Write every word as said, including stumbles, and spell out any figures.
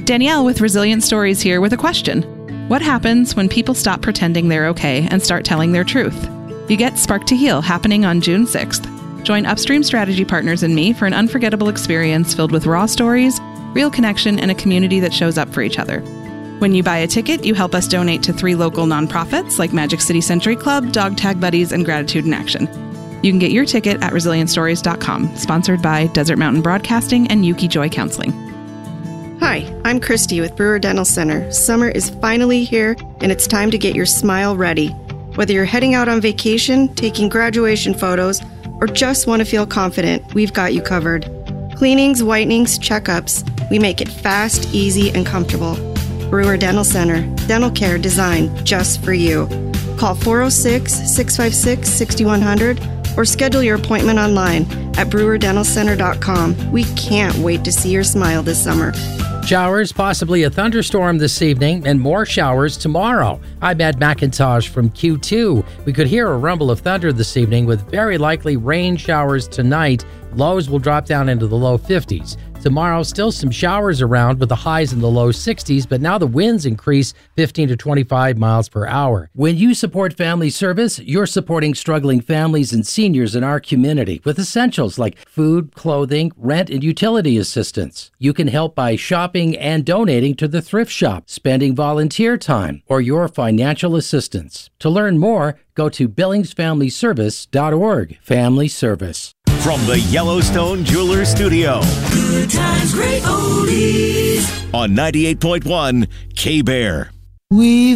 Danielle with Resilient Stories here with a question. What happens when people stop pretending they're okay and start telling their truth? You get Spark to Heal happening on June sixth. Join Upstream Strategy Partners and me for an unforgettable experience filled with raw stories, real connection, and a community that shows up for each other. When you buy a ticket, you help us donate to three local nonprofits like Magic City Century Club, Dog Tag Buddies, and Gratitude in Action. You can get your ticket at resilient stories dot com, sponsored by Desert Mountain Broadcasting and Yuki Joy Counseling. Hi, I'm Christy with Brewer Dental Center. Summer is finally here, and it's time to get your smile ready. Whether you're heading out on vacation, taking graduation photos, or just want to feel confident, we've got you covered. Cleanings, whitenings, checkups, we make it fast, easy, and comfortable. Brewer Dental Center, dental care designed just for you. Call four oh six, six five six, six one zero zero or schedule your appointment online at brewer dental center dot com. We can't wait to see your smile this summer. Showers, possibly a thunderstorm this evening, and more showers tomorrow. I'm Ed McIntosh from Q two. We could hear a rumble of thunder this evening with very likely rain showers tonight. Lows will drop down into the low fifties. Tomorrow, still some showers around with the highs in the low sixties, but now the winds increase fifteen to twenty-five miles per hour. When you support Family Service, you're supporting struggling families and seniors in our community with essentials like food, clothing, rent, and utility assistance. You can help by shopping and donating to the thrift shop, spending volunteer time, or your financial assistance. To learn more, go to billings family service dot org. Family Service. From the Yellowstone Jewelers Studio. Good times, great oldies. On ninety-eight point one K-Bear. We've